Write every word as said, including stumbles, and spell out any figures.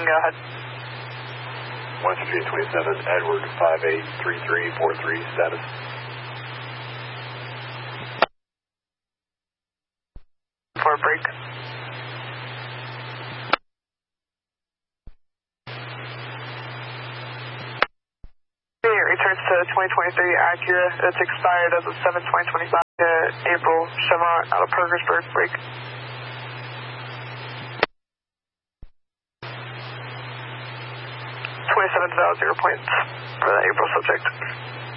go ahead. one fifty-eight twenty-seven, Edward five eight three three four three, status. For a break. Returns to twenty twenty-three Acura. It's expired as of seven twenty twenty-five. Uh, April Chevron out of Parkersburg. Break. twenty-seven thousand points for that April subject.